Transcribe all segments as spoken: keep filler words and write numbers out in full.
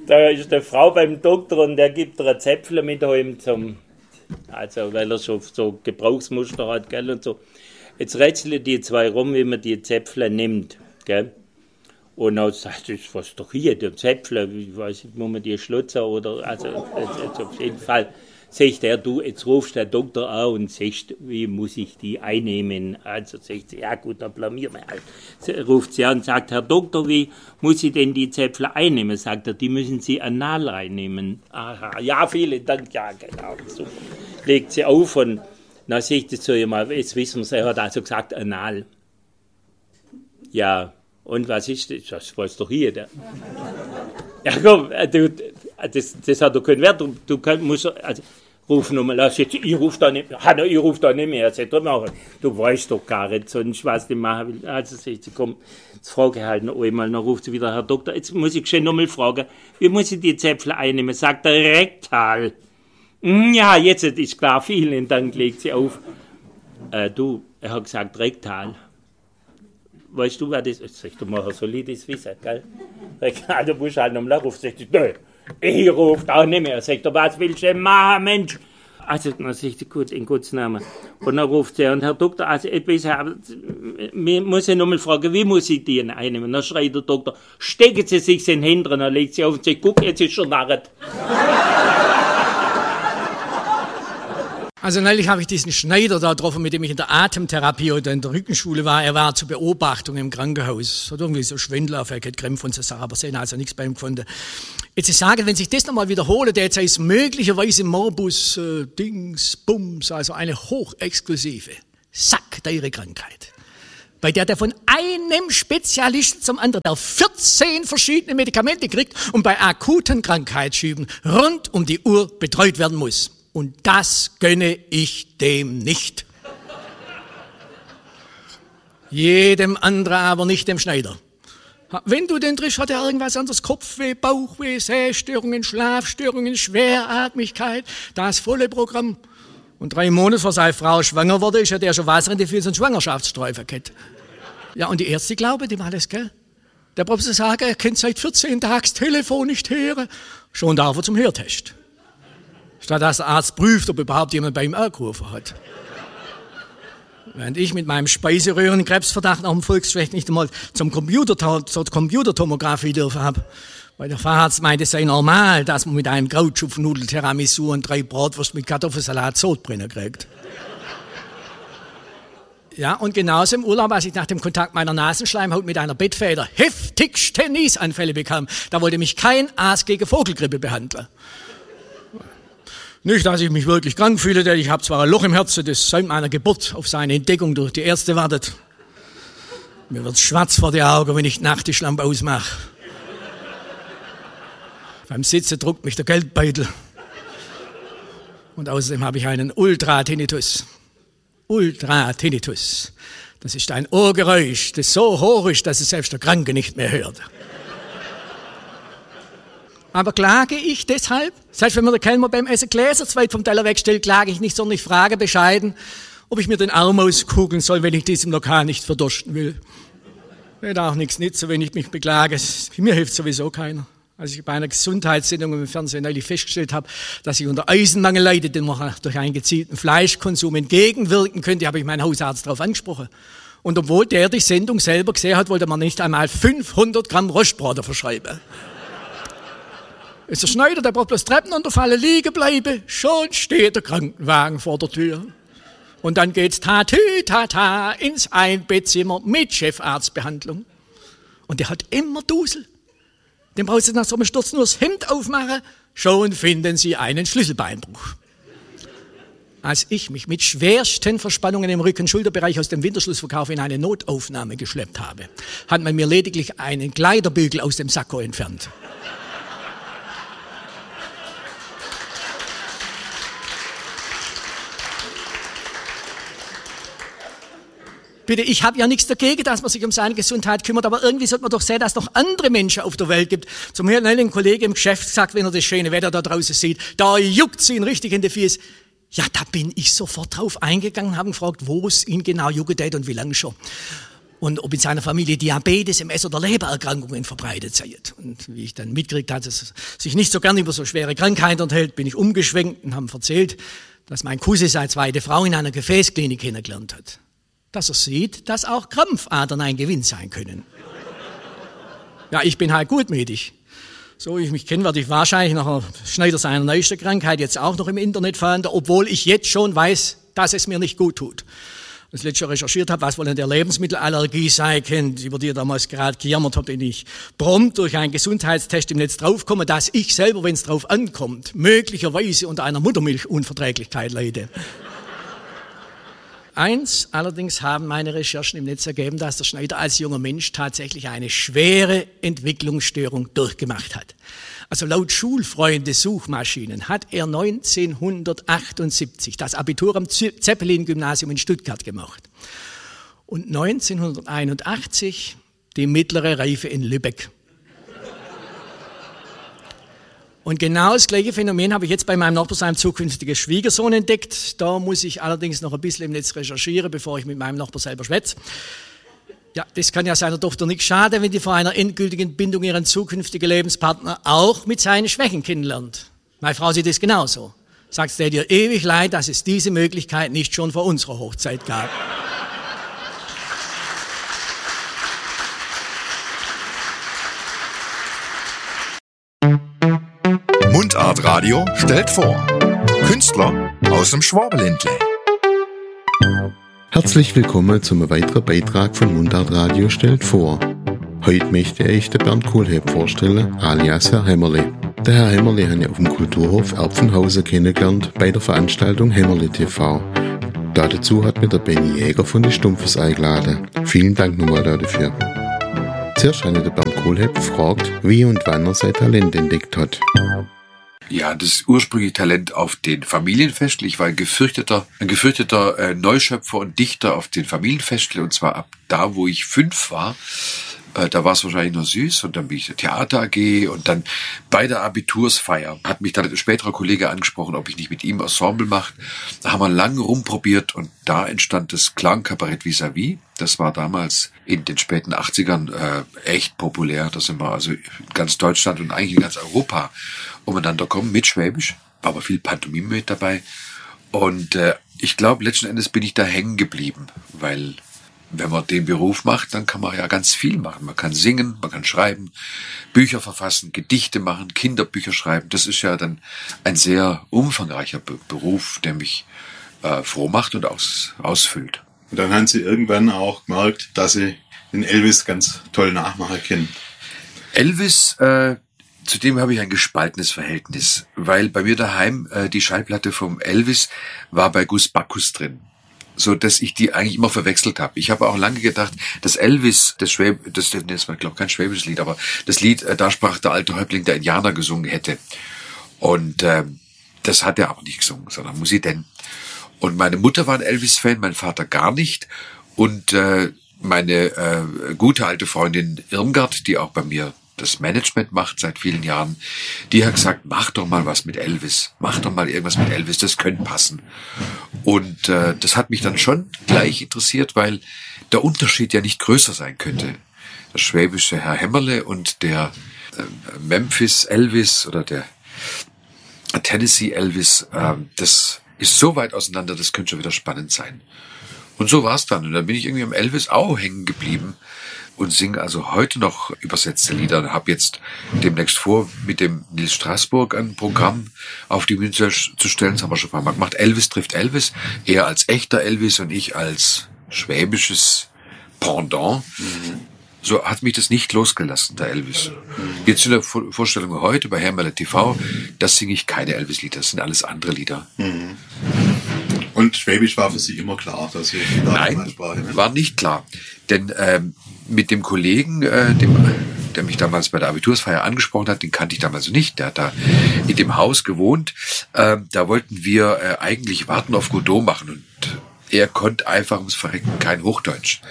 da ist eine Frau beim Doktor und der gibt ihr ein Zäpfle mit heim zum, also weil er schon so Gebrauchsmuster hat, gell, und so. Jetzt rätseln die zwei rum, wie man die Zäpfle nimmt, gell. Und dann sagt ich, was doch hier, der Zäpfle, ich weiß nicht, muss man die schlutzen oder, also jetzt, jetzt auf jeden Fall. Sagt er, du, jetzt rufst der Doktor an und sagst, wie muss ich die einnehmen? Also sagt sie, ja gut, dann blamier mir halt. Sie ruft sie an und sagt, Herr Doktor, wie muss ich denn die Zäpfle einnehmen? Sagt er, die müssen Sie anal einnehmen. Aha, ja, vielen Dank, ja, genau. So. Legt sie auf und dann sagt sie zu ihr mal, jetzt wissen wir, er hat also gesagt, anal. Ja, und was ist das? Das weiß doch hier. Der. Ja komm, du, das, das hat doch keinen Wert. Du, du kann, musst, also, ruf nochmal, lass jetzt, ich ruf da nicht mehr. Ich ruf da nicht mehr. Sagt, du weißt doch gar nicht, sonst was ich machen will. Also sagt sie, komm, jetzt frage ich halt noch einmal. Dann ruft sie wieder, Herr Doktor, jetzt muss ich schon nochmal fragen, wie muss ich die Zäpfle einnehmen? Sagt er, rektal. Ja, jetzt ist klar, vielen Dank, legt sie auf. Äh, du, er hat gesagt, rektal. Weißt du, wer das ist? Sag ich, du machst so solides Wissen, gell? Sag, du musst halt nochmal rufen. Sag ich, nö, ich ruf da nicht mehr. Sag ich, was willst du denn machen, Mensch? Also, dann sag ich, gut, in Gottes Namen. Und dann ruft sie, und Herr Doktor, also, ich muss ja nochmal fragen, wie muss ich die einnehmen? Dann schreit der Doktor, stecken Sie sich in den Händen, dann legt sie auf und sagt, guck, jetzt ist schon narret. Also neulich habe ich diesen Schneider da getroffen, mit dem ich in der Atemtherapie oder in der Rückenschule war. Er war zur Beobachtung im Krankenhaus. Hat irgendwie so Schwindelaffekt, Krämpfe und so Sachen, aber sehen also nichts bei ihm gefunden. Jetzt ich sage, wenn sich das nochmal wiederhole, der jetzt ist möglicherweise Morbus äh, Dings, Bums, also eine hochexklusive, sackteure Krankheit, bei der der von einem Spezialisten zum anderen der vierzehn verschiedene Medikamente kriegt und bei akuten Krankheitsschüben rund um die Uhr betreut werden muss. Und das gönne ich dem nicht. Jedem anderen aber nicht dem Schneider. Wenn du den triffst, hat er irgendwas anderes. Kopfweh, Bauchweh, Sehstörungen, Schlafstörungen, Schweratmigkeit. Das volle Programm. Und drei Monate vor seiner Frau schwanger wurde, ist ja der schon Wasser in die Füße und Schwangerschaftssträufe gehabt. Ja, und die Ärzte glauben dem alles, gell? Der Professor sagt, er kennt seit vierzehn Tagen das Telefon nicht hören. Schon darf er zum Hörtest. Statt dass der Arzt prüft, ob überhaupt jemand bei ihm angerufen hat. Während ich mit meinem Speiseröhrenkrebsverdacht nach dem Volksrecht nicht einmal zum Computer, zur Computertomographie dürfen habe. Weil der Facharzt meinte, es sei normal, dass man mit einem Krautschupfnudel-Tiramisu und drei Bratwurst mit Kartoffelsalat Sodbrenner kriegt. Ja, und genauso im Urlaub, als ich nach dem Kontakt meiner Nasenschleimhaut mit einer Bettfeder heftigste Niesanfälle bekam, da wollte mich kein Arzt gegen Vogelgrippe behandeln. Nicht, dass ich mich wirklich krank fühle, denn ich habe zwar ein Loch im Herzen, das seit meiner Geburt auf seine Entdeckung durch die Ärzte wartet. Mir wird schwarz vor die Augen, wenn ich die Nachttischlampe ausmache. Beim Sitzen druckt mich der Geldbeutel. Und außerdem habe ich einen Ultratinnitus. Ultratinnitus. Das ist ein Ohrgeräusch, das so hoch ist, dass es selbst der Kranke nicht mehr hört. Aber klage ich deshalb? Selbst wenn mir der Kellner beim Essen Gläser zu weit vom Teller wegstellt, klage ich nicht, sondern ich frage bescheiden, ob ich mir den Arm auskugeln soll, wenn ich diesem Lokal nicht verdursten will. Wird auch nichts nützen, wenn ich mich beklage. Mir hilft sowieso keiner. Als ich bei einer Gesundheitssendung im Fernsehen neulich festgestellt habe, dass ich unter Eisenmangel leide, den man durch einen gezielten Fleischkonsum entgegenwirken könnte, habe ich meinen Hausarzt darauf angesprochen. Und obwohl der die Sendung selber gesehen hat, wollte man nicht einmal fünfhundert Gramm Rostbraten verschreiben. Ist der Schneider, der braucht bloß Treppen runterfallen, liegen bleiben, schon steht der Krankenwagen vor der Tür. Und dann geht's tatü, tata ins Einbettzimmer mit Chefarztbehandlung. Und der hat immer Dusel. Dem brauchst du nach so einem Sturz nur das Hemd aufmachen, schon finden Sie einen Schlüsselbeinbruch. Als ich mich mit schwersten Verspannungen im Rücken-Schulterbereich aus dem Winterschlussverkauf in eine Notaufnahme geschleppt habe, hat man mir lediglich einen Kleiderbügel aus dem Sakko entfernt. Bitte, ich habe ja nichts dagegen, dass man sich um seine Gesundheit kümmert, aber irgendwie sollte man doch sehen, dass es noch andere Menschen auf der Welt gibt. Zu mir hat ein Kollege im Geschäft gesagt, wenn er das schöne Wetter da draußen sieht, da juckt es ihn richtig in die Füße. Ja, da bin ich sofort drauf eingegangen, habe gefragt, wo es ihn genau juckt und wie lange schon. und ob in seiner Familie Diabetes, M S oder Lebererkrankungen verbreitet seien. Und wie ich dann mitgekriegt hatte, dass er sich nicht so gern über so schwere Krankheiten unterhält, bin ich umgeschwenkt und haben erzählt, dass mein Cousin seine zweite Frau in einer Gefäßklinik kennengelernt hat. Dass er sieht, dass auch Krampfadern ein Gewinn sein können. Ja, ich bin halt gutmütig. So wie ich mich kenne, werde ich wahrscheinlich nach einer Schneider seiner neuesten Krankheit jetzt auch noch im Internet fahren, obwohl ich jetzt schon weiß, dass es mir nicht gut tut. Als ich letztes Jahr recherchiert habe, was wohl an der Lebensmittelallergie sei, kennt, über die ich damals gerade gejammert habe, bin ich prompt durch einen Gesundheitstest im Netz draufgekommen, dass ich selber, wenn es drauf ankommt, möglicherweise unter einer Muttermilchunverträglichkeit leide. Eins allerdings haben meine Recherchen im Netz ergeben, dass der Schneider als junger Mensch tatsächlich eine schwere Entwicklungsstörung durchgemacht hat. Also laut Schulfreunde-Suchmaschinen hat er neunzehnhundertachtundsiebzig das Abitur am Zeppelin-Gymnasium in Stuttgart gemacht und neunzehnhunderteinundachtzig die mittlere Reife in Lübeck. Und genau das gleiche Phänomen habe ich jetzt bei meinem Nachbar, seinem zukünftigen Schwiegersohn, entdeckt. Da muss ich allerdings noch ein bisschen im Netz recherchieren, bevor ich mit meinem Nachbar selber schwätze. Ja, das kann ja seiner Tochter nicht schaden, wenn die vor einer endgültigen Bindung ihren zukünftigen Lebenspartner auch mit seinen Schwächen kennenlernt. Meine Frau sieht es genauso. Sagt, es tut ihr ewig leid, dass es diese Möglichkeit nicht schon vor unserer Hochzeit gab. Mundartradio stellt vor. Künstler aus dem Schwabenländle. Herzlich willkommen zum weiteren Beitrag von Mundartradio stellt vor. Heute möchte ich den Bernd Kohlhepp vorstellen, alias Herr Hämmerle. Der Herr Hämmerle habe ich auf dem Kulturhof Erpfenhausen kennengelernt bei der Veranstaltung Hämmerle T V. Dazu hat mir der Benny Jäger von die Stumpfes eingeladen. Vielen Dank nochmal dafür. Zuerst habe ich den Bernd Kohlhepp gefragt, wie und wann er sein Talent entdeckt hat. Ja, das ursprüngliche Talent auf den Familienfesten. Ich war ein gefürchteter, ein gefürchteter äh, Neuschöpfer und Dichter auf den Familienfesten, und zwar ab da, wo ich fünf war. Äh, da war es wahrscheinlich noch süß, und dann bin ich der Theater A G, und dann bei der Abitursfeier hat mich dann ein späterer Kollege angesprochen, ob ich nicht mit ihm Ensemble mache. Da haben wir lange rumprobiert, und da entstand das Klangkabarett Vis-à-vis. Das war damals in den späten achtzigern äh, echt populär. Da sind wir also in ganz Deutschland und eigentlich in ganz Europa umeinander kommen mit Schwäbisch, aber viel Pantomime mit dabei. Und äh, ich glaube, letzten Endes bin ich da hängen geblieben, weil wenn man den Beruf macht, dann kann man ja ganz viel machen. Man kann singen, man kann schreiben, Bücher verfassen, Gedichte machen, Kinderbücher schreiben. Das ist ja dann ein sehr umfangreicher Be- Beruf, der mich äh, froh macht und aus, ausfüllt. Und dann haben Sie irgendwann auch gemerkt, dass Sie den Elvis ganz toll nachmachen können. Elvis, äh, zu dem habe ich ein gespaltenes Verhältnis, weil bei mir daheim äh, die Schallplatte vom Elvis war bei Gus Bacchus drin, so dass ich die eigentlich immer verwechselt habe. Ich habe auch lange gedacht, dass Elvis, das Schwäb, das, das ist glaube kein schwäbisches Lied, aber das Lied, äh, da sprach der alte Häuptling der Indianer gesungen hätte. Und äh, das hat er aber nicht gesungen, sondern Musi denn. Und meine Mutter war ein Elvis-Fan, mein Vater gar nicht. Und äh, meine äh, gute alte Freundin Irmgard, die auch bei mir das Management macht seit vielen Jahren, die hat gesagt, mach doch mal was mit Elvis. Mach doch mal irgendwas mit Elvis, das könnte passen. Und äh, das hat mich dann schon gleich interessiert, weil der Unterschied ja nicht größer sein könnte. Der schwäbische Herr Hämmerle und der äh, Memphis Elvis oder der Tennessee Elvis, äh, das ist so weit auseinander, das könnte schon wieder spannend sein. Und so war es dann. Und dann bin ich irgendwie am Elvis auch hängen geblieben und singe also heute noch übersetzte Lieder. Und habe jetzt demnächst vor, mit dem Nils Straßburg ein Programm auf die Bühne zu stellen. Das haben wir schon ein paar Mal gemacht. Elvis trifft Elvis. Er als echter Elvis und ich als schwäbisches Pendant. Mhm. So hat mich das nicht losgelassen, der Elvis. Jetzt in der Vorstellung heute bei Hämmerle T V, das singe ich keine Elvis-Lieder, das sind alles andere Lieder. Mhm. Und Schwäbisch war für Sie immer klar, dass Sie da Nein, war nicht klar. Denn ähm, mit dem Kollegen, äh, dem, der mich damals bei der Abitursfeier angesprochen hat, den kannte ich damals nicht, der hat da in dem Haus gewohnt, äh, da wollten wir äh, eigentlich Warten auf Godot machen, und er konnte einfach ums Verrecken kein Hochdeutsch.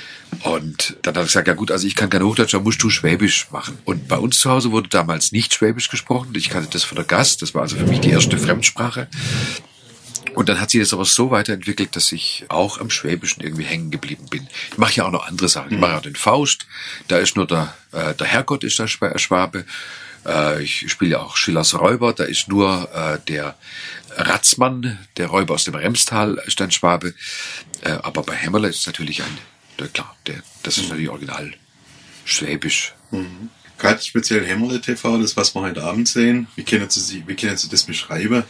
Und dann hat er gesagt, ja gut, also ich kann kein Hochdeutsch, dann musst du Schwäbisch machen. Und bei uns zu Hause wurde damals nicht Schwäbisch gesprochen. Ich kannte das von der Gast, das war also für mich die erste Fremdsprache. Und dann hat sich das aber so weiterentwickelt, dass ich auch am Schwäbischen irgendwie hängen geblieben bin. Ich mache ja auch noch andere Sachen. Ich mache auch den Faust, da ist nur der, äh, der Herrgott ist der Schwabe. Äh, ich spiele ja auch Schillers Räuber, da ist nur äh, der Ratzmann, der Räuber aus dem Remstal, ist ein Schwabe. Äh, aber bei Hämmerle ist natürlich ein, der, klar, der, das ist natürlich original schwäbisch. Mhm. Gerade speziell Hämmerle T V, das was wir heute Abend sehen, wie können Sie, wie können Sie das beschreiben?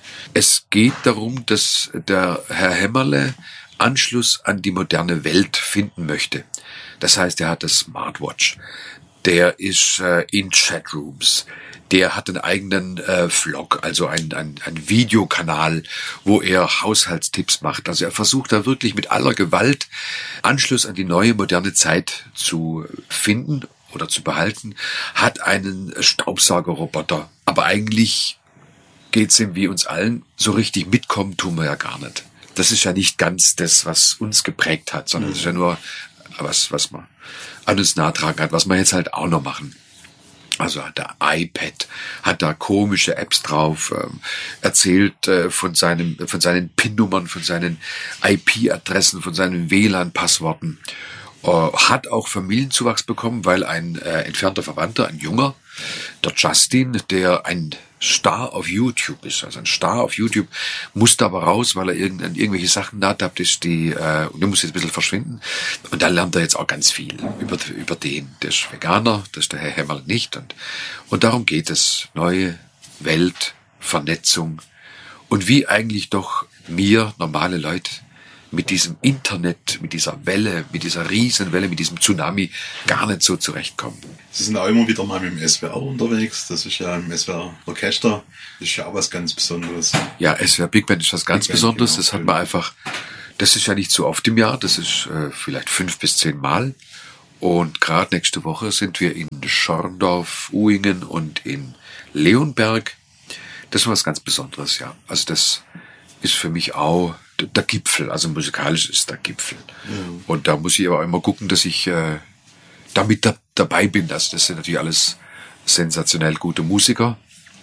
Es geht darum, dass der Herr Hämmerle Anschluss an die moderne Welt finden möchte. Das heißt, er hat das Smartwatch, der ist äh, in Chatrooms, der hat einen eigenen äh, Vlog, also einen ein, ein Videokanal, wo er Haushaltstipps macht. Also er versucht da wirklich mit aller Gewalt Anschluss an die neue moderne Zeit zu finden oder zu behalten, hat einen Staubsaugerroboter, aber eigentlich geht's ihm wie uns allen, so richtig mitkommen tun wir ja gar nicht. Das ist ja nicht ganz das, was uns geprägt hat, sondern es ist ja nur was, was man an uns nachtragen hat, was wir jetzt halt auch noch machen. Also hat der iPad, hat da komische Apps drauf, ähm, erzählt äh, von seinem, von seinen PIN-Nummern, von seinen I P-Adressen, von seinen W L A N-Passworten. Äh, hat auch Familienzuwachs bekommen, weil ein äh, entfernter Verwandter, ein Junger, der Justin, der ein Star auf YouTube ist, also ein Star auf YouTube, musste aber raus, weil er irgend, irgendwelche Sachen nahtappt ist, die, äh, und der muss jetzt ein bisschen verschwinden. Und da lernt er jetzt auch ganz viel über, über den. Der ist Veganer, das ist der Herr Hämmerle nicht. Und, und darum geht es. Neue Welt, Vernetzung. Und wie eigentlich doch wir, normale Leute, mit diesem Internet, mit dieser Welle, mit dieser Riesenwelle, mit diesem Tsunami gar nicht so zurechtkommen. Sie sind auch immer wieder mal mit dem S W R unterwegs. Das ist ja im S W R Orchester. Das ist ja auch was ganz Besonderes. Ja, S W R Big Band ist was ganz Big Band, Besonderes. genau. Das hat man einfach, das ist ja nicht so oft im Jahr. Das ist äh, vielleicht fünf bis zehn Mal. Und gerade nächste Woche sind wir in Schorndorf, Uingen und in Leonberg. Das ist was ganz Besonderes, ja. Also das ist für mich auch der Gipfel, also musikalisch ist der Gipfel. Mhm. Und da muss ich aber immer gucken, dass ich äh, damit da, dabei bin. Also das sind natürlich alles sensationell gute Musiker.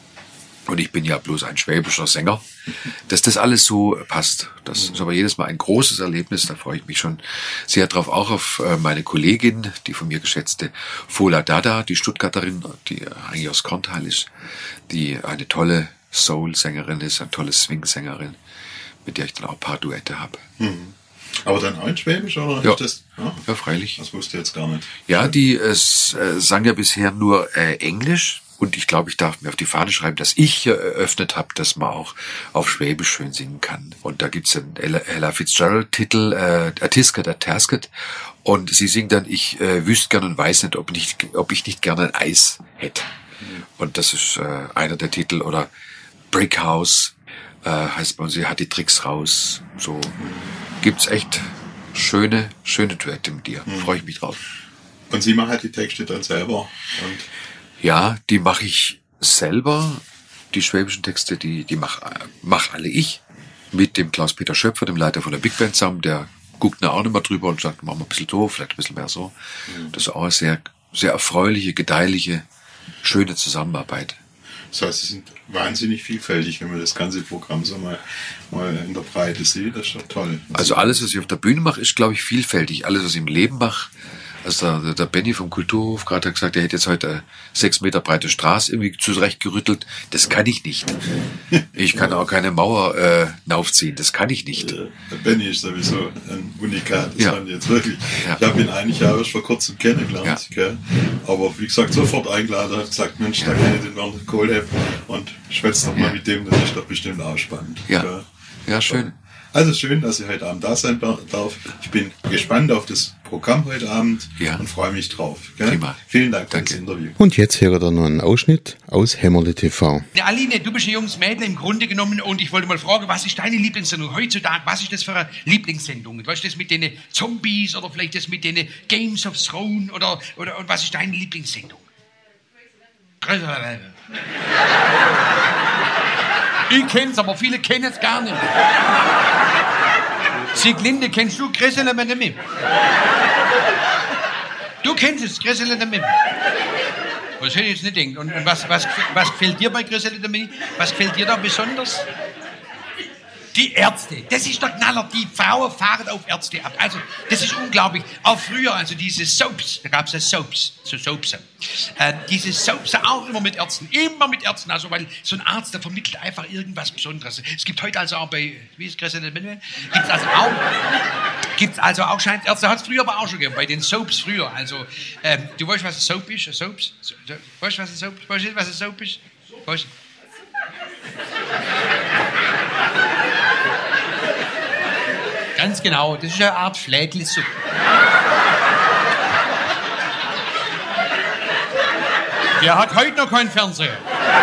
Und ich bin ja bloß ein schwäbischer Sänger. Dass das alles so passt. Das ist aber jedes Mal ein großes Erlebnis. Da freue ich mich schon sehr drauf. Auch auf äh, meine Kollegin, die von mir geschätzte Fola Dada, die Stuttgarterin, die eigentlich aus Korntal ist, die eine tolle Soul-Sängerin ist, eine tolle Swing-Sängerin, mit der ich dann auch ein paar Duette habe. Mhm. Aber dann auch in Schwäbisch, oder? Ja. Ist das, ja? Ja, freilich. Das wusste ich jetzt gar nicht. Ja, die äh, sang ja bisher nur äh, Englisch. Und ich glaube, ich darf mir auf die Fahne schreiben, dass ich eröffnet habe, dass man auch auf Schwäbisch schön singen kann. Und da gibt's einen Ella, Ella Fitzgerald-Titel, äh, A Tisket, A Tasket. Und sie singt dann, ich äh, wüsste gern und weiß nicht, ob, nicht, ob ich nicht gerne ein Eis hätte. Mhm. Und das ist äh, einer der Titel. Oder Brick House, äh, heißt bei uns, sie hat die Tricks raus. So gibt's echt schöne, schöne Duette mit dir. Mhm. Freue ich mich drauf. Und sie macht halt die Texte dann selber. Und ja, die mache ich selber. Die schwäbischen Texte, die, die mache mach alle ich. Mit dem Klaus-Peter Schöpfer, dem Leiter von der Big Band zusammen. Der guckt da auch nicht mehr drüber und sagt, machen wir ein bisschen doof, vielleicht ein bisschen mehr so. Mhm. Das ist auch eine sehr, sehr erfreuliche, gedeihliche, schöne Zusammenarbeit. Das heißt, sie sind wahnsinnig vielfältig, wenn man das ganze Programm so mal, mal in der Breite sieht. Das ist doch toll. Also alles, was ich auf der Bühne mache, ist, glaube ich, vielfältig. Alles, was ich im Leben mache. Also der, der Benny vom Kulturhof gerade hat gesagt, er hätte jetzt heute eine sechs Meter breite Straße irgendwie zurechtgerüttelt. Das kann ich nicht. Ich kann auch keine Mauer äh, aufziehen. Das kann ich nicht. Der Benny ist sowieso ein Unikat. Das ja. fand ich jetzt wirklich. Ja. Ich habe ihn eigentlich ja erst vor kurzem kennengelernt. Ja. Gell? Aber wie gesagt, sofort eingeladen. Hat gesagt, Mensch, da kenne ich den Werner Kohlhepp und schwätzt doch mal ja. mit dem. Das ist doch bestimmt auch spannend. Ja, gell? Ja, schön. Also schön, dass ich heute Abend da sein darf. Ich bin gespannt auf das Programm heute Abend ja. und freue mich drauf. Gell? Prima. Vielen Dank für Danke. das Interview. Und jetzt hört ihr noch einen Ausschnitt aus Hämmerle T V. Ja, Aline, du bist ein junges Mädel im Grunde genommen und ich wollte mal fragen, was ist deine Lieblingssendung heutzutage? Was ist das für eine Lieblingssendung? Was ist das mit den Zombies oder vielleicht das mit den Games of Thrones oder, oder und was ist deine Lieblingssendung? Ich kenn's, aber viele kennen es gar nicht. Sieglinde, kennst du Grissele mit dem Mim? Du kennst es, Grissele mit dem Mim. Das hätte ich jetzt nicht gedacht. Und was, was, was gefällt dir bei Grissele mit dem Mim? Was gefällt dir da besonders? Die Ärzte, das ist der Knaller. Die Frauen fahren auf Ärzte ab. Also, das ist unglaublich. Auch früher, also diese Soaps, da gab es ja Soaps, so Soaps. Äh, diese Soaps auch immer mit Ärzten, immer mit Ärzten. Also, weil so ein Arzt, der vermittelt einfach irgendwas Besonderes. Es gibt heute also auch bei, wie ist Christian Benjamin? Gibt es also auch, gibt's also auch Scheinärzte, hat es früher aber auch schon gegeben, bei den Soaps früher. Also, ähm, du weißt, was ein Soap ist? Ein Soaps? So, so, weißt du, was ein Soap ist? Weißt du, was ein Soap ist? Weißt du? Ganz genau, das ist eine Art Flädli-Suppe. Der hat heute noch keinen Fernseher.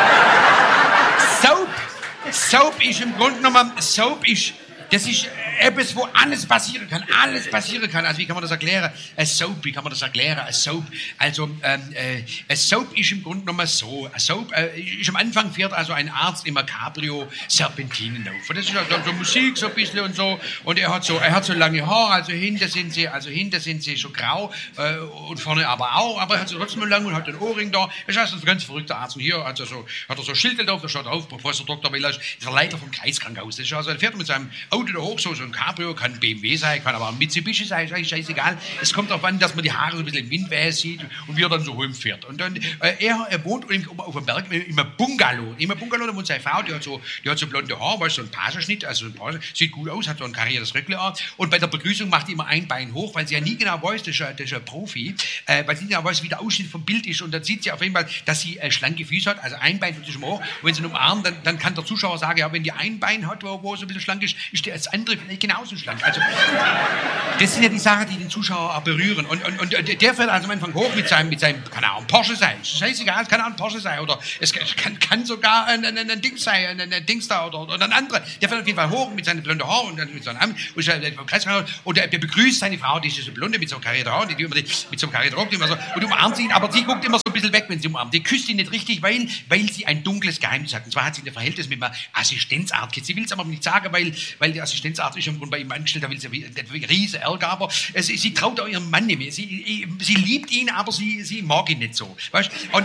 Soap. Soap ist im Grunde genommen, Soap ist, das ist etwas, wo alles passieren kann, alles passieren kann. Also wie kann man das erklären? Ein Soap, wie kann man das erklären? Ein Soap, also ähm, äh, ein Soap ist im Grunde genommen so. Ein Soap äh, ist am Anfang fährt also ein Arzt immer Cabrio Serpentinen auf. Und das ist also so Musik so ein bisschen und so. Und er hat so, er hat so lange Haare, also hinter sind sie, also hinter sind sie schon grau äh, und vorne aber auch. Aber er hat sie trotzdem lang und hat den Ohrring da. Das ist also ein ganz verrückter Arzt. Und hier hat er so, hat er so Schilder drauf, da steht drauf, Professor Doktor Mellers, ist der Leiter vom Kreiskrankenhaus. Das ist also, er fährt mit seinem Auto da hoch, so, so ein Cabrio, kann ein B M W sein, kann aber ein Mitsubishi sein, ist eigentlich scheißegal. Es kommt darauf an, dass man die Haare so ein bisschen im Wind wehen sieht und wie er dann so rumfährt. Und dann, äh, er, er wohnt auf dem Berg in einem Bungalow. In einem Bungalow, da wohnt seine Frau, die hat so, die hat so blonde Haare, weißt, so ein Pagenschnitt, also ein Page, sieht gut aus, hat so ein kariertes Röckle an. Und bei der Begrüßung macht die immer ein Bein hoch, weil sie ja nie genau weiß, das ist ein, das ist ein Profi, äh, weil sie nie genau weiß, wie der Ausschnitt vom Bild ist. Und dann sieht sie auf jeden Fall, dass sie äh, schlanke Füße hat, also ein Bein tut sich immer hoch. Und wenn sie ihn umarmt, dann, dann kann der Zuschauer sagen, ja, wenn die ein Bein hat, wo, wo so ein bisschen schlank ist, ist der als andere vielleicht genauso schlank. Also, das sind ja die Sachen, die den Zuschauer auch berühren. Und, und, und der fährt also am Anfang hoch mit seinem, mit seinem, kann auch ein Porsche sein. Scheißegal, es kann auch ein Porsche sein. Oder es kann, kann sogar ein, ein, ein Ding sein, ein, ein Dings da oder, oder ein anderer. Der fährt auf jeden Fall hoch mit seinen blonden Haaren und dann mit seinem Arm und, und der, der begrüßt seine Frau, die ist so blonde mit so einem karierten Haar, die, die immer die, mit so einem karierten Rock, die immer so, und umarmt ihn, aber sie guckt immer so ein bisschen weg, wenn sie umarmt. Die küsst ihn nicht richtig, weil, weil sie ein dunkles Geheimnis hat. Und zwar hat sie ein Verhältnis mit einem Assistenzarzt. Sie will es aber nicht sagen, weil, weil der Assistenzarzt ist im Grunde bei ihm angestellt, da will sie riesen Ärger, aber sie, sie traut auch ihrem Mann nicht mehr. Sie, sie liebt ihn, aber sie, sie mag ihn nicht so. Weißt? Und,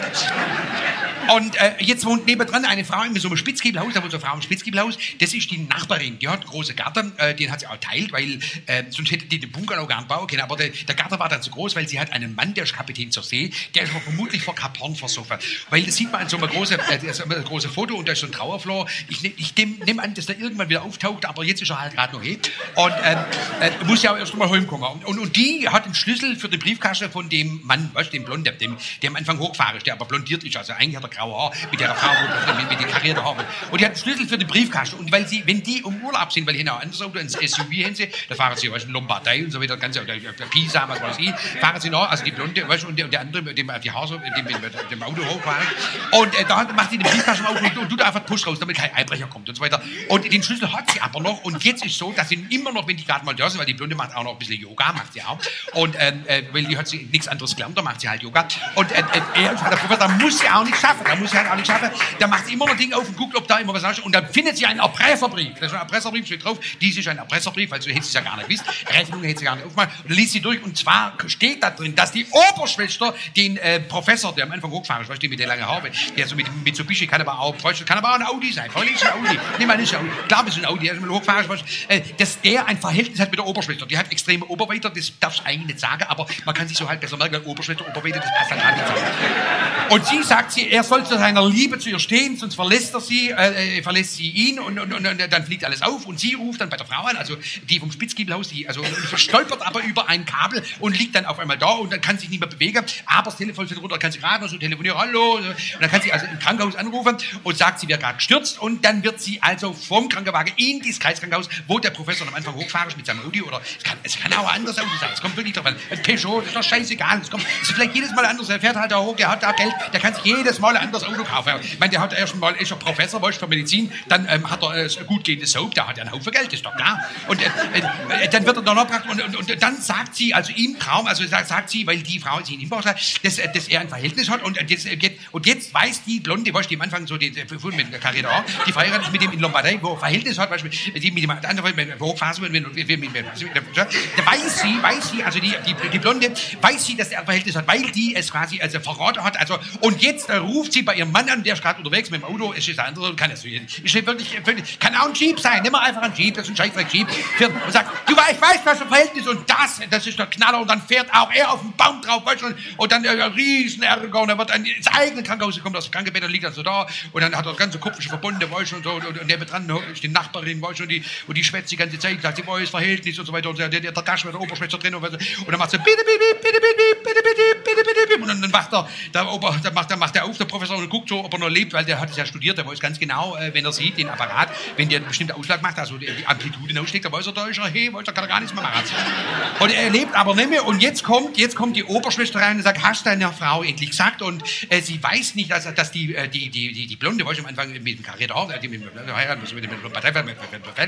und äh, jetzt wohnt nebendran eine Frau in so einem Spitzgiebelhaus, da wohnt so eine Frau im Spitzgiebelhaus, das ist die Nachbarin, die hat einen großen Garten, äh, den hat sie auch teilt, weil äh, sonst hätte die den Bungalow gar nicht bauen können, aber der, der Garten war dann zu groß, weil sie hat einen Mann, der ist Kapitän zur See, der ist aber vermutlich vor Kap Horn versoffen, weil das sieht man an so einem großen, äh, so einem großen Foto und da ist so ein Trauerflor. Ich nehme ich nehm, nehm an, dass der irgendwann wieder auftaucht, aber jetzt ist er halt gerade noch hier. Und ähm, äh, muss ja auch erst mal heimkommen. Und, und, und die hat den Schlüssel für den Briefkasten von dem Mann, weißt du, dem Blonden, dem, der am Anfang hochgefahren ist, der aber blondiert ist, also eigentlich hat er graue Haar mit der Frau, mit, mit den karierten Haaren. Und die hat den Schlüssel für den Briefkasten. Und weil sie, wenn die um Urlaub sind, weil die haben auch ein anderes Auto, ein S U V haben sie, da fahren sie, weißt du, in Lombardei und so weiter, ganz, oder Pisa, was weiß ich, fahren sie noch, also die Blonde, weißt du, und der, und der andere, dem die Haare, dem, dem, dem Auto hochfahren. Und äh, da macht sie den Briefkasten auf und, und tut einfach Push raus, damit kein Einbrecher kommt und so weiter. Und den Schlüssel hat sie aber noch. Und jetzt ist so, dass sie immer noch, wenn die gerade mal da sind, weil die Blonde macht auch noch ein bisschen Yoga, macht sie auch. Und ähm, äh, weil die hat sie nichts anderes gelernt, da macht sie halt Yoga. Und äh, er, der Professor, muss sie auch nicht schaffen, da muss sie halt auch nicht schaffen. Da macht sie immer noch Dinge auf und guckt, ob da immer was ist. Und dann findet sie einen Erpresserbrief. Das ist ein Erpresserbrief, steht drauf. Dies ist ein Erpresserbrief, also hätte sie es ja gar nicht gewusst. Rechnung hätte sie gar nicht aufgemacht. Und dann liest sie durch. Und zwar steht da drin, dass die Oberschwester den äh, Professor, der am Anfang hochgefahren ist, weißt du, mit der langen Haare, der so mit Mitsubishi, kann aber auch, kann aber auch ein Audi sein. Voll ist ein Audi. Nimm mal nicht ein Audi. Klar, ist ein Audi, der ist mal hochgefahren, weißt du, äh, dass der ein Verhältnis hat mit der Oberschwester. Die hat extreme Oberweite, das darfst du eigentlich nicht sagen, aber man kann sich so halt besser merken, weil Oberschwester, Oberweite, das passt halt nicht zusammen. Und sie sagt, sie, er soll zu seiner Liebe zu ihr stehen, sonst verlässt er sie, äh, verlässt sie ihn und, und, und, und dann fliegt alles auf und sie ruft dann bei der Frau an, also die vom Spitzgiebelhaus, die also verstolpert aber über ein Kabel und liegt dann auf einmal da und dann kann sich nicht mehr bewegen, aber das Telefon fällt runter, kann sie gerade noch so telefonieren, hallo, und dann kann sie also im Krankenhaus anrufen und sagt, sie wäre gerade gestürzt und dann wird sie also vom Krankenwagen in dieses Kreiskrankenhaus, wo der Professor am Anfang hochfahren ist mit seinem Audi oder es kann, es kann auch ein anderes Auto sein, es kommt wirklich drauf an, ein Peugeot, das ist doch scheißegal, es kommt, es ist vielleicht jedes Mal anders, er fährt halt da hoch, der hat da Geld, der kann sich jedes Mal ein anderes Auto kaufen. Ich meine, der hat erst mal, ist er Professor, weißt, für Medizin, dann ähm, hat er äh, gut gehendes Soap, der hat ja einen Haufen Geld, ist doch klar. Und äh, äh, dann wird er dann noch gebracht und, und, und dann sagt sie, also im Traum, also sagt, sagt sie, weil die Frau sie ihn im Bauch sagt, dass, dass er ein Verhältnis hat und, das, und jetzt weiß die Blonde, weißt du, die am Anfang so, die, die mit der Karriere auch, die verheiratet ist mit dem in Lombardei, wo er Verhältnis hat, weißt du, die mit dem anderen, mit hochfahren, da weiß sie, weiß sie, also die, die, die Blonde, weiß sie, dass er ein Verhältnis hat, weil die es quasi also verraten hat. Also, und jetzt äh, ruft sie bei ihrem Mann an, der ist gerade unterwegs mit dem Auto, es ist ein anderer, kann es ist wirklich, wirklich, kann auch ein Jeep sein, nimm mal einfach ein Jeep, das ist ein scheißdreck Jeep, und sagt, du, ich weiß, was für ein Verhältnis, und das, das ist der Knaller, und dann fährt auch er auf den Baum drauf, weißt du, und, und dann äh, riesen Ärger, und er wird dann ins eigene Krankenhaus, kommt aus dem Krankenbett und liegt also da, und dann hat er das ganze Kopf verbunden, weißt du, und so, und, und nebendran ist die Nachbarin, weißt du, und die, und die schwätzt die ganze Zeit, sagt, sie weiß Verhältnis und so weiter, und der, der, der Taschen mit der Oberschwätzer drin, und, und dann macht sie, bitte, bitte, bitte, bitte, bitte, bitte, bitte, bitte, und dann, dann macht er, der Ober, dann macht, dann macht er auf, der Professor, und guckt so, ob er noch lebt, weil der hat es ja studiert, der weiß ganz genau, äh, wenn er sieht, den Apparat, wenn der einen bestimmten Ausschlag macht, also die, die Amplitude ausschlägt, da weiß er, da ist er, hey, weiß er, kann er gar nichts mehr machen. Und er lebt aber nicht mehr, und jetzt kommt, jetzt kommt die Oberschwester rein und sagt, hast deiner Frau endlich gesagt, und äh, sie weiß nicht, dass, dass die, äh, die, die, die, die Blonde, weiß ich am Anfang mit dem Karriere, die mit dem Heiraten, mit dem Partei, mit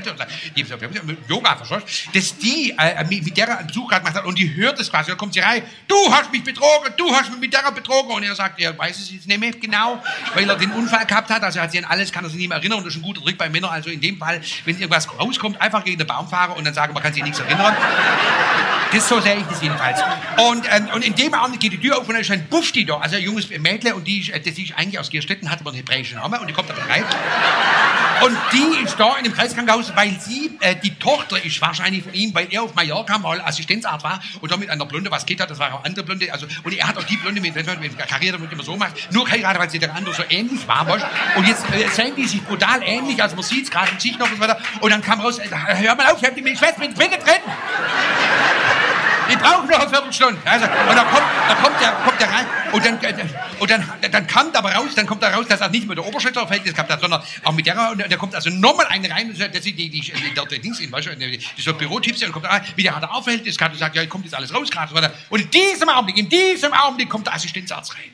dem Yoga, verstehst du, dass die äh, mit der einen Besuch gerade gemacht hat, und die hört es quasi, da kommt sie rein, du hast mich betrogen, du hast mich mit der betrogen, und er sagt, er weiß es jetzt nicht mehr genau, weil er den Unfall gehabt hat, also er hat sich an alles, kann er sich nicht mehr erinnern, und das ist ein guter Trick bei Männern, also in dem Fall, wenn irgendwas rauskommt, einfach gegen den Baum fahren und dann sagen, man kann sich nichts erinnern. Das so sehe ich das jedenfalls. Und, ähm, und in dem Augenblick geht die Tür auf, und da ist ein Bufti da, also ein junges Mädchen, und die, das ist eigentlich aus Gerstetten, hat aber einen hebräischen Namen, und die kommt da rein. Und die ist da in dem Kreiskrankenhaus, weil sie, äh, die Tochter ist wahrscheinlich von ihm, weil er auf Mallorca mal Assistenzarzt war und da mit einer Blonde was geht hat, das war auch eine andere Blonde, also, und er hat auch die Blonde, mit der Karriere immer so macht, nur geheiratet, weil sie der andere so ähnlich war, weißt? Und jetzt äh, sehen die sich brutal ähnlich, also man sieht es gerade im Gesicht noch und so weiter, und dann kam raus, äh, hör mal auf, ich hab die Schwester mit bitte treten! Die brauchen noch eine Viertelstunde. Also, und dann kommt, dann kommt der, kommt der rein, und dann, äh, und dann, dann kam aber raus, dann kommt da raus, dass er nicht mit der Oberschwester auf Verhältnis gehabt hat, sondern auch mit der, und der kommt also nochmal eine rein, das ist die, die, die, der, der Dings, weißt du, die, die so Bürotipps, und kommt da rein, wie der hat er auch Verhältnis gehabt, und sagt, ja, kommt jetzt alles raus gerade, und, und in diesem Augenblick, in diesem Augenblick kommt der Assistenzarzt rein.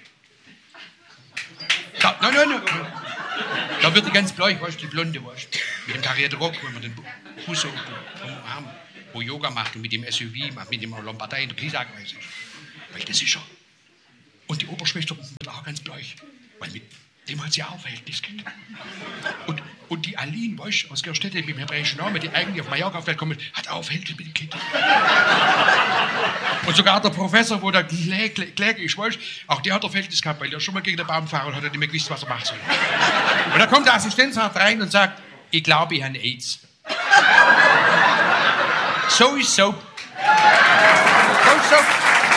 Da, nein, nein, nein. Da wird die ganz bleich, weißt du, die Blonde, weißt du, mit dem karierten Rock, wenn man den Fuß so vom Arm, wo Yoga macht, und mit dem S U V, mit dem Lombardei in der Gliederweise. Weil das ist er. Und die Oberschwester wird auch ganz bleich, weil mit dem hat sie auch Verhältnis gekriegt. Und, und die Aline, weißt du, aus Gerstetten mit dem hebräischen Namen, die eigentlich auf Mallorca auf Welt kommt, hat auch Verhältnis mit den Kindern. Und sogar der Professor, wo der Kläger ist, weißt du, auch der hat ein Verhältnis gehabt, weil der schon mal gegen den Baum gefahren hat und hat nicht mehr gewusst, was er machen soll. Und da kommt der Assistenzarzt rein und sagt, ich glaube, ich habe AIDS. So ist Soap. So ist Soap.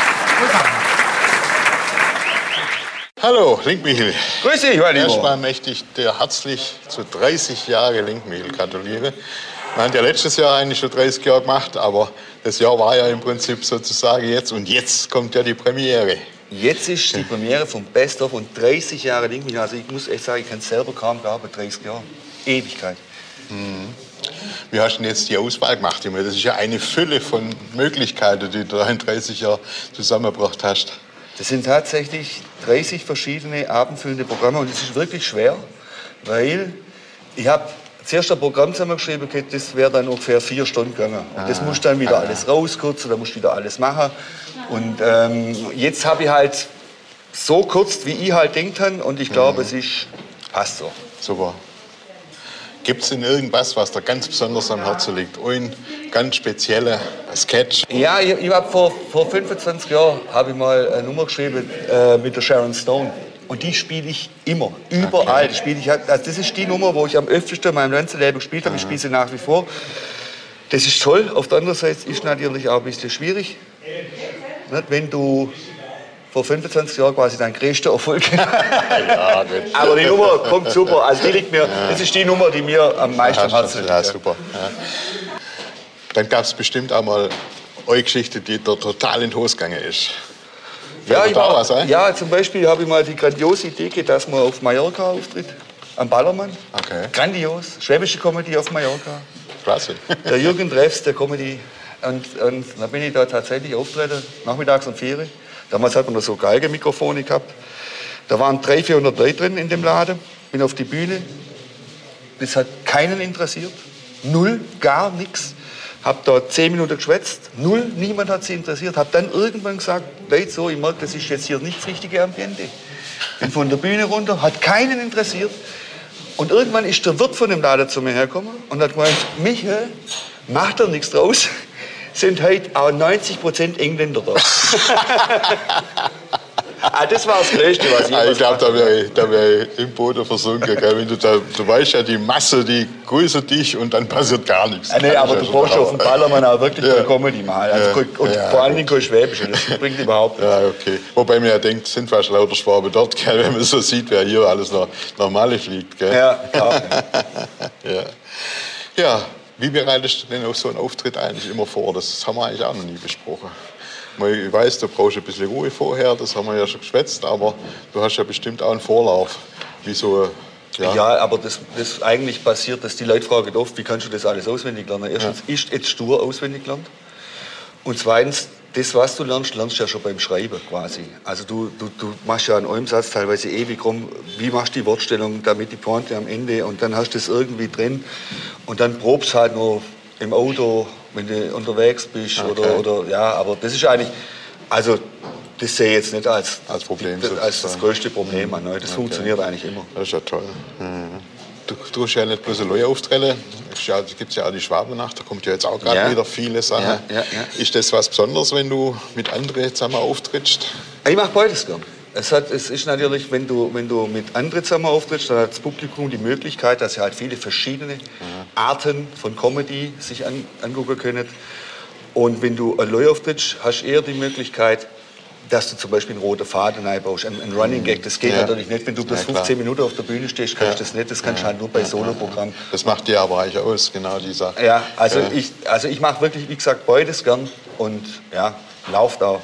Hallo, Linkmichel. Grüß dich, mein Lieber. Erstmal möchte ich dir herzlich zu dreißig Jahre Linkmichel gratulieren. Wir haben ja letztes Jahr eigentlich schon dreißig Jahre gemacht, aber das Jahr war ja im Prinzip sozusagen jetzt. Und jetzt kommt ja die Premiere. Jetzt ist die Premiere vom Best of und dreißig Jahre Linkmichel. Also ich muss echt sagen, ich kann es selber kaum glauben, dreißig Jahre. Ewigkeit. Mhm. Wie hast du denn jetzt die Auswahl gemacht? Das ist ja eine Fülle von Möglichkeiten, die du in dreißig Jahren zusammengebracht hast. Das sind tatsächlich dreißig verschiedene abendfüllende Programme, und es ist wirklich schwer, weil ich habe zuerst ein Programm zusammengeschrieben, das wäre dann ungefähr vier Stunden gegangen. Und ah, das musst du dann wieder ah, alles rauskürzen, da musst du wieder alles machen. Und ähm, jetzt habe ich halt so kurz, wie ich halt denkt habe, und ich glaube, mhm. es ist, passt so. Super. Gibt es denn irgendwas, was dir ganz besonders am Herzen liegt? Ein ganz spezieller Sketch? Ja, ich, ich habe vor, vor fünfundzwanzig Jahren habe ich mal eine Nummer geschrieben äh, mit der Sharon Stone. Und die spiele ich immer, überall. Okay. Spiele ich, also das ist die Nummer, wo ich am öftesten in meinem ganzen Leben gespielt habe. Ich spiele sie nach wie vor. Das ist toll. Auf der anderen Seite ist es natürlich auch ein bisschen schwierig. Wenn du vor fünfundzwanzig Jahren quasi dein größter Erfolg. Ja, aber die Nummer kommt super. Also die liegt mir, ja. Das ist die Nummer, die mir am meisten am Herzen liegt. Ja, super. Ja. Dann gab es bestimmt auch mal eine Geschichte, die da total in die Hose gegangen ist. Ja, ich war, was, eh? ja, zum Beispiel habe ich mal die grandiose Idee gehabt, dass man auf Mallorca auftritt. Am Ballermann. Okay. Grandios. Schwäbische Comedy auf Mallorca. Klasse. Der Jürgen Treffs, der Comedy. Und, und dann bin ich da tatsächlich auftreten, nachmittags um vier Uhr. Damals hat man noch so Geigenmikrofone gehabt. Da waren dreihundert, vierhundert Leute drin in dem Laden. Bin auf die Bühne. Das hat keinen interessiert. Null, gar nichts. Hab da zehn Minuten geschwätzt. Null, niemand hat sie interessiert. Hab dann irgendwann gesagt, Leute, so, ich merke, das ist jetzt hier nicht das richtige Ambiente. Bin von der Bühne runter, hat keinen interessiert. Und irgendwann ist der Wirt von dem Laden zu mir hergekommen und hat gemeint, Michael, macht er nichts draus, sind heute auch neunzig Prozent Engländer da. Ah, das war das Größte, was ich ah, Ich glaube, da wäre ich, da wär ich im Boden versunken. Gell? Wenn du, da, du weißt ja, die Masse, die grüßt dich und dann passiert gar nichts. Ah, nee, aber du brauchst auf dem Ballermann auch wirklich ja. Comedy mal. Also, ja. Und ja. vor allen Dingen kein Schwäbisch. Das bringt überhaupt nichts. Ja, okay. Wobei man ja denkt, sind fast lauter Schwaben dort, gell? Wenn man so sieht, wer hier alles noch normale fliegt. Gell? Ja, klar. ja. ja, wie bereitest du denn auf so einen Auftritt eigentlich immer vor? Das haben wir eigentlich auch noch nie besprochen. Ich weiß, du brauchst ein bisschen Ruhe vorher, das haben wir ja schon geschwätzt, aber du hast ja bestimmt auch einen Vorlauf. Wie so, ja. ja, aber das, das eigentlich passiert, dass die Leute fragen oft, wie kannst du das alles auswendig lernen? Erstens ja. ist jetzt stur auswendig gelernt. Und zweitens, das, was du lernst, lernst du ja schon beim Schreiben quasi. Also du, du, du machst ja an einem Satz teilweise ewig rum, wie machst du die Wortstellung, damit die Pointe am Ende, und dann hast du das irgendwie drin und dann probst halt nur im Auto, wenn du unterwegs bist, okay. oder, oder, ja, aber das ist eigentlich, also das sehe ich jetzt nicht als, als Problem, das, als das größte Problem an. Das okay. funktioniert eigentlich immer. Das ist ja toll. Mhm. Du tust ja nicht bloß eine Auftritte, es ja, gibt ja auch die Schwabennacht, da kommt ja jetzt auch gerade ja. wieder viele Sachen. Ja, ja, ja. Ist das was Besonderes, wenn du mit anderen zusammen auftrittst? Ich mache beides gern. Es, hat, es ist natürlich, wenn du, wenn du mit anderen zusammen auftrittst, dann hat das Publikum die Möglichkeit, dass sie halt viele verschiedene mhm. Arten von Comedy sich an, angucken können. Und wenn du allein auftrittst, hast du eher die Möglichkeit, dass du zum Beispiel einen roten Faden einbaust, einen, einen Running Gag. Das geht ja. natürlich nicht, wenn du bis ja, fünfzehn Minuten auf der Bühne stehst, kannst du ja. das nicht. Das kannst du ja. halt nur bei ja. Soloprogrammen. Das macht dir aber eigentlich aus, genau die Sache. Ja, also ja. ich, also ich mache wirklich, wie gesagt, beides gern und ja, lauft auch.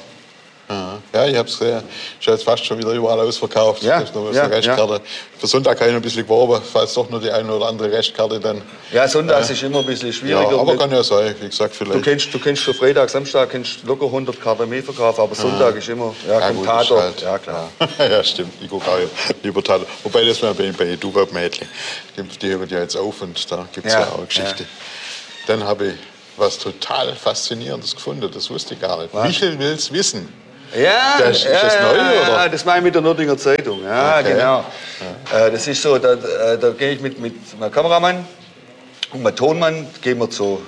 Ja, ich habe es gesehen. Ist jetzt fast schon wieder überall ausverkauft. Ja, noch ja, Restkarte. Ja. Für Sonntag habe ich noch ein bisschen geworben, falls doch noch die eine oder andere Restkarte dann. Ja, Sonntag äh, ist immer ein bisschen schwieriger. Ja, aber kann ja sein, wie gesagt, vielleicht. Du kennst, du kennst für Freitag, Samstag kennst locker hundert Karten mehr verkaufen, aber Sonntag ah. ist immer, ja, ja gut, Tatort. Halt, ja, klar. Ja, ja stimmt, ich gucke auch lieber Tatort. Wobei, das war bei, bei Du-Web-Mädchen. Die hören ja jetzt auf und da gibt es ja. ja auch eine Geschichte. Ja. Dann habe ich was total Faszinierendes gefunden, das wusste ich gar nicht. Was? Michel will's wissen. Ja, das, ist das ja, neu, ja, oder? Ja, das mache ich mit der Nürnberger Zeitung. Ja, okay. genau. Ja. Äh, das ist so, da, da gehe ich mit, mit meinem Kameramann und meinem Tonmann, gehen wir zu,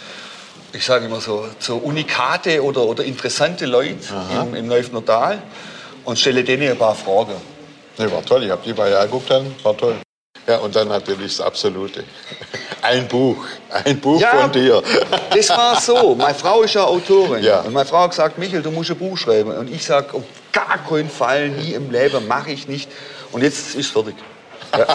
ich sage immer so, zu Unikate oder, oder interessante Leute im, im Neufener Tal und stelle denen ein paar Fragen. Nee, war toll, ich habe die bei ja geguckt, war toll. Ja, und dann natürlich das Absolute. Ein Buch, ein Buch ja, von dir. Das war so. Meine Frau ist ja Autorin. Ja. Und meine Frau hat gesagt, Michael, du musst ein Buch schreiben. Und ich sage, auf gar keinen Fall, nie im Leben, mache ich nicht. Und jetzt ist es fertig. Ja.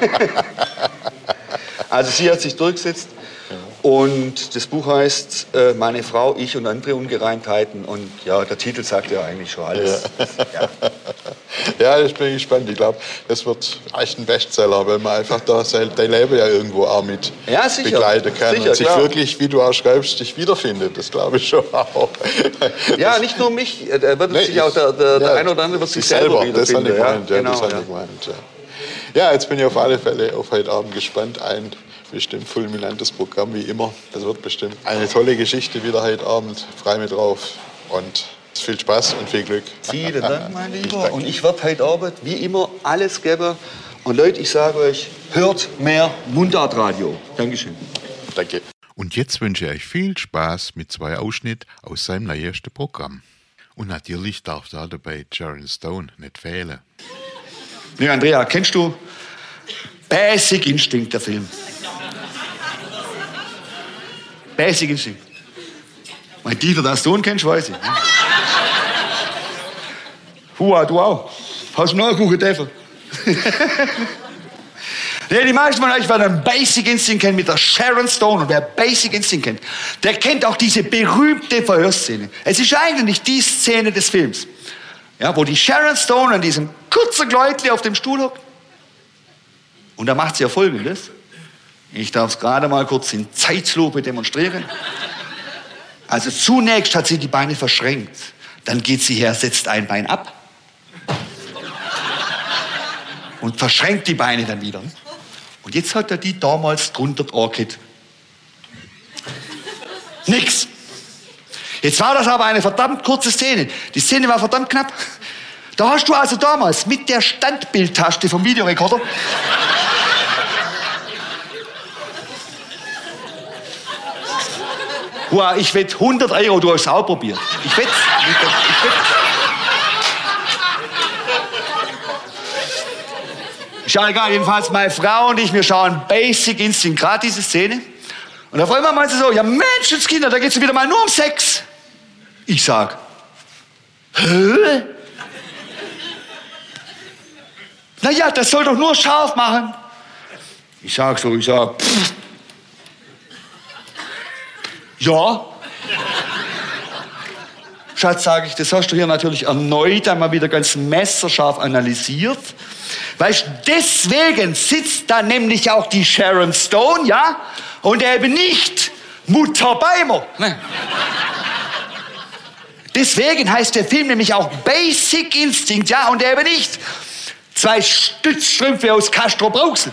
Also sie hat sich durchgesetzt. Und das Buch heißt äh, Meine Frau, ich und andere Ungereimtheiten. Und ja, der Titel sagt ja eigentlich schon alles. Ja, ja. ja ich bin gespannt. Ich glaube, das wird echt ein Bestseller, weil man einfach da sein Leben ja irgendwo auch mit ja, sicher. begleiten kann. Sicher, und sich klar. wirklich, wie du auch schreibst, dich wiederfindet. Das glaube ich schon auch. Ja, das, nicht nur mich. Da wird nee, sich auch der, der, der ja, ein oder andere wird sich selber, selber wiederfinden. Das habe ich gemeint. Ja, genau, das habe ja. ich gemeint ja. Ja, jetzt bin ich auf alle Fälle auf heute Abend gespannt. Ein bestimmt fulminantes Programm wie immer. Das wird bestimmt eine tolle Geschichte wieder heute Abend. Freu mich drauf und viel Spaß und viel Glück. Vielen Dank, mein Lieber. Ich und ich werde heute Abend wie immer alles geben. Und Leute, ich sage euch, hört mehr Mundartradio. Dankeschön. Danke. Und jetzt wünsche ich euch viel Spaß mit zwei Ausschnitten aus seinem neuesten Programm. Und natürlich darf da dabei Sharon Stone nicht fehlen. Nee, Andrea, kennst du Basic Instinct, der Film? Basic Instinct. Mein Dieter, das Sohn kennst, weiß ich. Hua, du auch. Hast du noch einen Kuchen dürfen? Nee, die meisten von euch werden Basic Instinct kennen mit der Sharon Stone. Und wer Basic Instinct kennt, der kennt auch diese berühmte Verhörszene. Es ist eigentlich die Szene des Films, ja, wo die Sharon Stone an diesem kurzen Gläutli auf dem Stuhl hockt. Und da macht sie ja Folgendes. Ich darf es gerade mal kurz in Zeitlupe demonstrieren. Also zunächst hat sie die Beine verschränkt. Dann geht sie her, setzt ein Bein ab. Und verschränkt die Beine dann wieder. Und jetzt hat er die damals drunter Orchid. Nix. Jetzt war das aber eine verdammt kurze Szene. Die Szene war verdammt knapp. Da hast du also damals mit der Standbildtaste vom Videorekorder Wow, ich wette hundert Euro, du hast es auch probiert. Ich wette. Ich wette. Ich wette. Ist ja egal, jedenfalls meine Frau und ich, wir schauen Basic Instinct, gerade diese Szene. Und auf einmal meint sie so, ja Menschenskinder, da geht's wieder mal nur um Sex. Ich sag, hä? Naja, das soll doch nur scharf machen. Ich sag so, ich sag, pff. Ja. Schatz, sage ich, das hast du hier natürlich erneut einmal wieder ganz messerscharf analysiert. Weißt du, deswegen sitzt da nämlich auch die Sharon Stone, ja? Und eben nicht Mutter Beimer. Ne? Deswegen heißt der Film nämlich auch Basic Instinct, ja? Und eben nicht zwei Stützstrümpfe aus Castro Brauxel.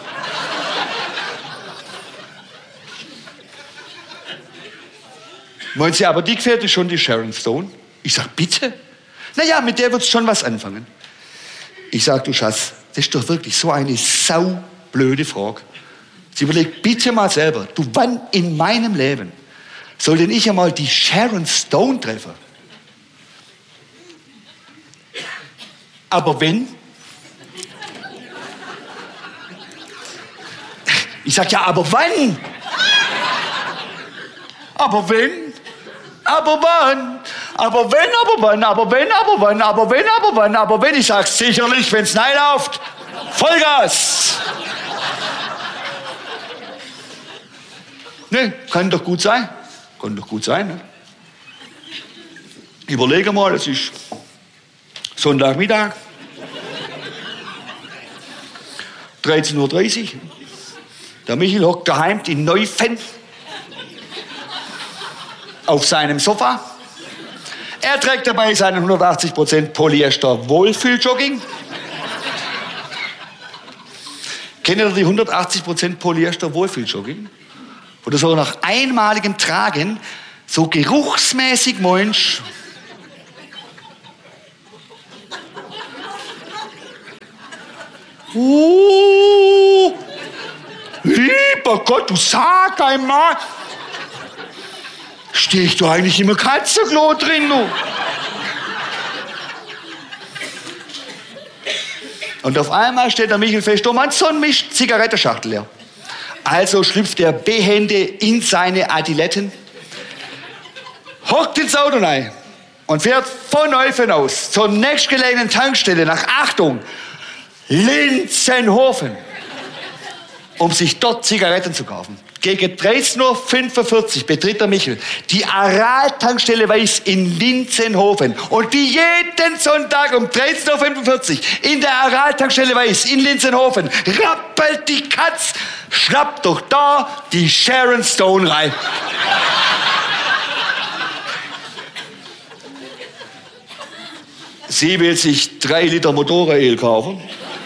Wollen Sie aber, die gefällt schon die Sharon Stone? Ich sag, bitte? Naja, mit der wird's schon was anfangen. Ich sag, du Schatz, das ist doch wirklich so eine saublöde Frage. Sie überlegt bitte mal selber, du, wann in meinem Leben soll denn ich einmal die Sharon Stone treffen? Aber wenn? Ich sag, ja, aber wann? Aber wenn? Aber wann? Aber wenn, aber wann? Aber wenn, aber wann? Aber wenn, aber wann? Aber wenn? Ich sag's sicherlich, wenn's nein läuft. Vollgas! Ne, kann doch gut sein. Kann doch gut sein, ne? Überlege mal, es ist Sonntagmittag. dreizehn Uhr dreißig. Der Michel hockt daheim in Neufen auf seinem Sofa. Er trägt dabei seinen hundertachtzig Prozent Polyester Wohlfühljogging. Kennt ihr die hundertachtzig Prozent Polyester Wohlfühljogging? Oder so nach einmaligem Tragen so geruchsmäßig Mensch. Uh, lieber Gott, du sag einmal. Stehe ich da eigentlich im Katzenklo drin, du? Und auf einmal steht der Michel fest, oh Mann, so ein Misch Zigarettenschachtel leer. Also schlüpft er behende in seine Adiletten, hockt ins Auto rein und fährt von Neufen aus zur nächstgelegenen Tankstelle nach, Achtung, Linzenhofen, um sich dort Zigaretten zu kaufen. Gegen dreizehn Uhr fünfundvierzig betritt der Michel die Aral-Tankstelle Weiß in Linzenhofen. Und wie jeden Sonntag um dreizehn Uhr fünfundvierzig in der Aral-Tankstelle Weiß in Linzenhofen rappelt die Katz, schnappt doch da die Sharon Stone rein. Sie will sich drei Liter Motoröl kaufen,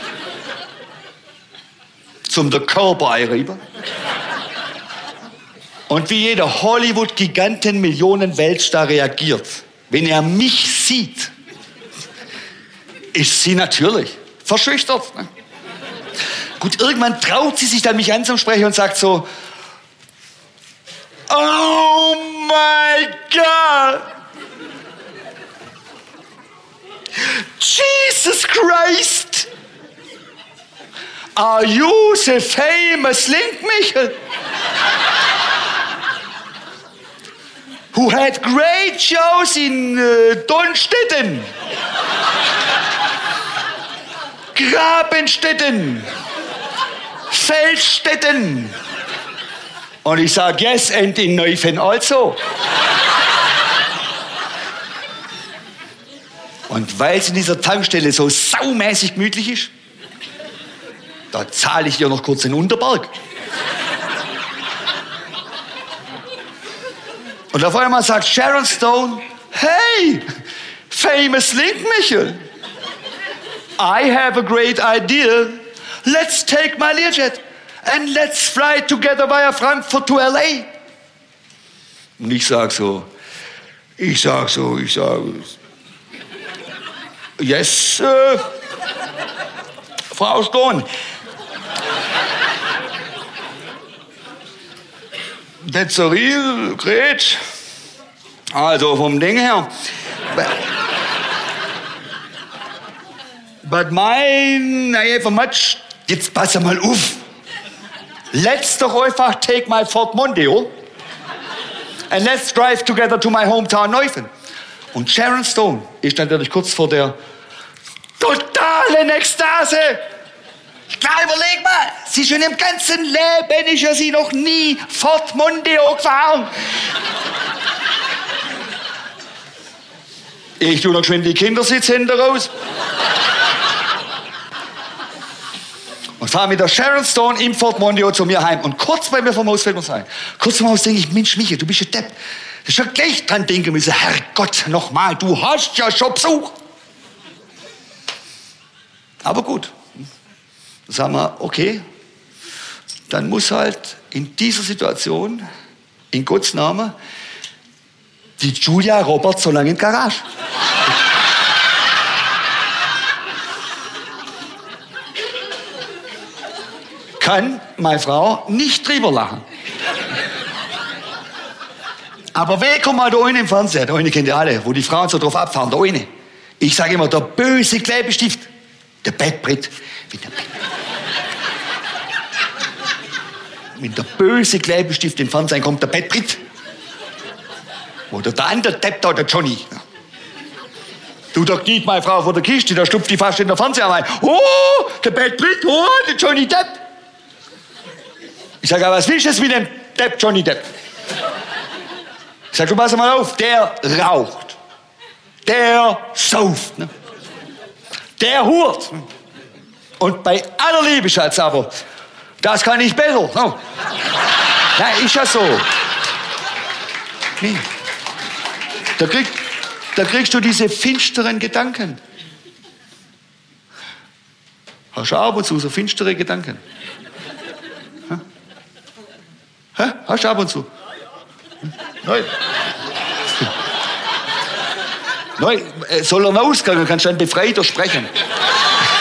zum der Körper einreiben. Und wie jeder Hollywood-Giganten-Millionen-Weltstar reagiert, wenn er mich sieht, ist sie natürlich verschüchtert. Ne? Gut, irgendwann traut sie sich dann, mich anzusprechen und sagt so, oh my God, Jesus Christ, are you the famous Link Michel? Who had great shows in uh, Donnstetten, Grabenstetten, Feldstetten. Und ich sage, yes, and in Neufen also. Und weil es in dieser Tankstelle so saumäßig gemütlich ist, da zahle ich ihr noch kurz den Unterberg. Und auf einmal sagt Sharon Stone, hey, famous Link Michel, I have a great idea. Let's take my Learjet and let's fly together via Frankfurt to L A. Und ich sag so, ich sag so, ich sag, yes, äh, Frau Stone. That's a real great Also vom Ding her. But mein, naja, vom Matsch, jetzt pass mal auf. Let's doch einfach take my Ford Mondeo and let's drive together to my hometown Neufen. Und Sharon Stone ist natürlich kurz vor der totalen Ekstase. Klar, überleg mal, sie schon im ganzen Leben ist ja sie noch nie Ford Mondeo gefahren. Ich tu noch geschwind die Kindersitze hinten raus. Und fahre mit der Sharon Stone im Ford Mondeo zu mir heim. Und kurz bei mir vom Haus fällt mir sein. Kurz vom Haus denke ich, Mensch, Michael, du bist ja Depp. Du schon gleich dran denken müssen, Herrgott, nochmal, du hast ja schon Besuch. Aber gut. Sagen wir, okay, dann muss halt in dieser Situation, in Gottes Namen, die Julia Roberts so lange in die Garage. Kann meine Frau nicht drüber lachen. Aber wer kommt mal da unten im Fernseher? Da unten kennt ihr alle, wo die Frauen so drauf abfahren, da unten. Ich sage immer, der böse Klebestift, der Bettbrett. Wenn der, wenn der böse Klebestift im Fernsehen kommt, der Bettbrett. Oder der andere Depp da, der Johnny. Du, da kniet meine Frau vor der Kiste, da stupft die fast in der Fernseher rein. Oh, der Bettbrett, oh, der Johnny Depp. Ich sage, was willst du jetzt mit dem Depp, Johnny Depp? Ich sage, du pass mal auf, der raucht. Der sauft. Ne? Der hurt. Und bei aller Liebe, Schatz, aber das kann ich besser. Oh. Ja, ist ja so. Nee. Da, krieg, da kriegst du diese finsteren Gedanken. Hast du ab und zu so finstere Gedanken? Hä? Hä? Hast du ab und zu? Nein. Nein, soll er rausgehen, kannst du dann befreiter sprechen.